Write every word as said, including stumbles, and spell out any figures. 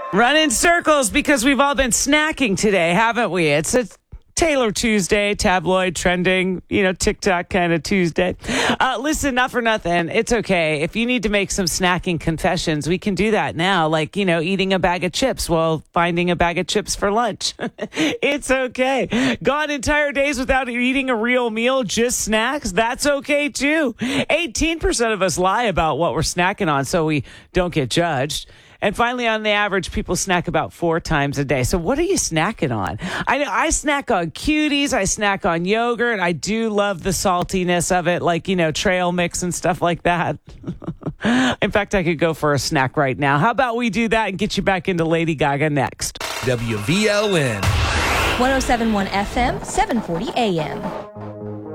Run in circles because we've all been snacking today, haven't we? It's a Taylor Tuesday, tabloid, trending, you know, TikTok kind of Tuesday. Uh, listen, not for nothing. It's okay. If you need to make some snacking confessions, we can do that now. Like, you know, eating a bag of chips while finding a bag of chips for lunch. It's okay. Gone entire days without eating a real meal, just snacks. That's okay too. eighteen percent of us lie about what we're snacking on so we don't get judged. And finally, on the average, people snack about four times a day. So what are you snacking on? I know I snack on cuties. I snack on yogurt. I do love the saltiness of it, like, you know, trail mix and stuff like that. In fact, I could go for a snack right now. How about we do that and get you back into Lady Gaga next? W V L N. one oh seven point one F M, seven forty A M.